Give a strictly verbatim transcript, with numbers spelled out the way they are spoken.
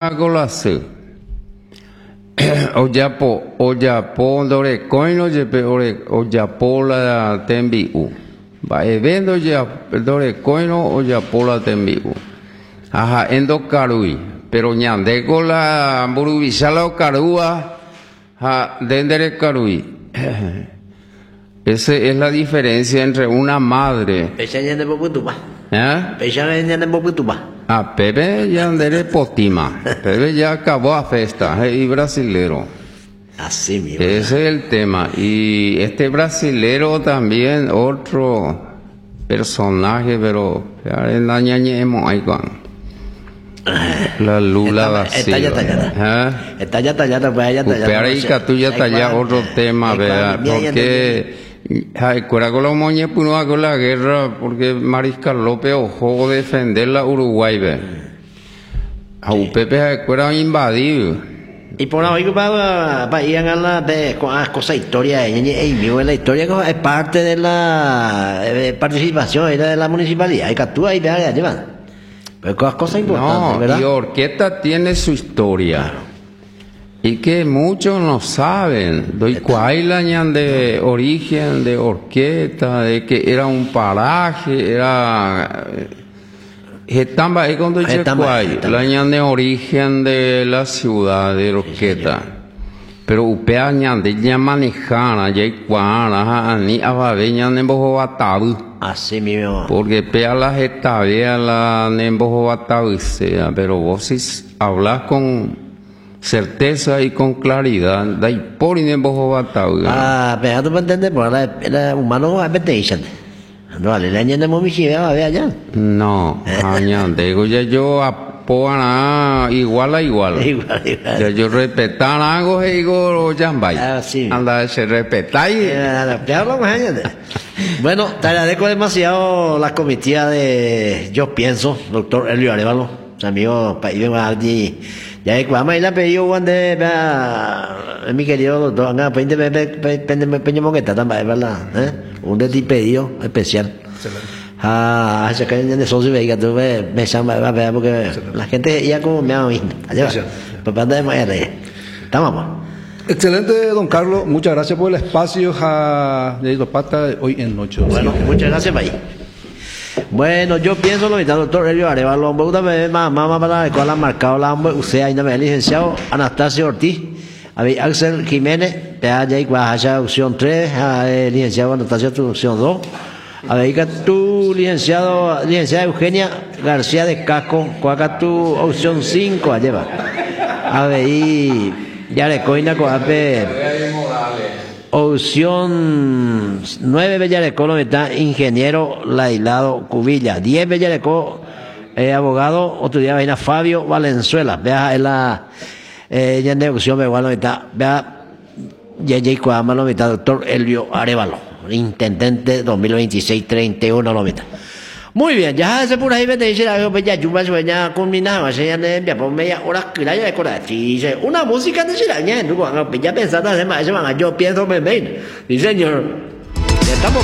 colase. Oyapo, oyapo, dore coino, yepe, ore, oyapo la tembiu. Va evento ya, dore coino, oyapo la tembiu. Ajá, endo carui. Pero ñande con la burubisala o carúa, ja, dendere carui. Esa es la diferencia entre una madre. ¿Eh? Ah, Pepe ya andere potima. Pepe ya acabó a festa. Y brasilero. Así mismo. Ese es el tema. Y este brasilero también, otro personaje, pero en la ñañemos ahí con. La Lula vacía. Está ya tallada. Está ya tallada, pues ya tallada. Pero ahí que tú ya tallas otro tema, ¿verdad? Porque ay, cuera con la moña puno hago la guerra porque Mariscal López ojo defender la Uruguay, ¿ve? A U P P cuera invadido. Y por ahí para para ir a la de cosas historia, y vivo la historia es parte de la participación de la municipalidad. Y que tú ahí veas llevan. Pero cosas importantes, no, ¿verdad? Y Orqueta tiene su historia. Y que muchos no saben. Doy cuailañan de origen de Orqueta, de que era un paraje, era. Estamba ahí cuando dice cuay, lañan de origen de la ciudad de Orqueta. Pero upeañan de ya manejana, ya iguana, ni ababeñan en Bojobatabu. Así mismo. Porque pea la jeta, vea la nembojo sea, pero vos si hablas con certeza y con claridad, da y por y nembojo batau. Ah, pero tú me entiendes, por la, la humano es petition. No, le leñan de momichia, a ver allá. No, añan, digo ya yo apoan igual a igual. Igual, igual. Ya yo respetar algo y digo jambay. Ah, sí. Anda, se respetar y. Bueno, te agradezco demasiado la comitiva de Yo Pienso, doctor Elio Arevalo, amigo, allí. Ya es que vamos a ir a pedir un de mi querido doctor, anga, pende pende peña moqueta también, ¿verdad? ¿Eh? Un de ti pedido especial. Ah, ese que de socio vega, tú ves, me llama, va a ver, porque la gente ya como me ha oído. Allá va. Papá de Mayer. Estamos. Excelente, don Carlos. Muchas gracias por el espacio de Idopata hoy en Noche. Bueno, muchas gracias, País. Bueno, yo pienso lo mismo, doctor Elio Arevalo, mamá para la cual ha marcado la hambre, usted ahí no me ha licenciado, Anastasio Ortiz, Axel Jiménez, P.A. opción tres, licenciado Anastasio, opción dos, a ver, tu licenciado, licenciada Eugenia García de Casco, cuaca tu opción cinco, lleva, a ver, ya le coina con ape. Opción nueve Bellarecó, lo está ingeniero Lailado Cubilla. diez Bellarecó, eh, abogado, otro día vaina Fabio Valenzuela. Vea en la eh, ya en opción me igual lo está. Vea ya ya cuama lo está doctor Elio Arevalo, intendente dos mil veintiséis treinta y uno lo está. Muy bien, ya se por ahí me dice la ya yuba sueña combinaba, se ya ne ya por media hora que la ya cora dice una música de la ña, ya pensando además, yo pienso me ven. Dice señor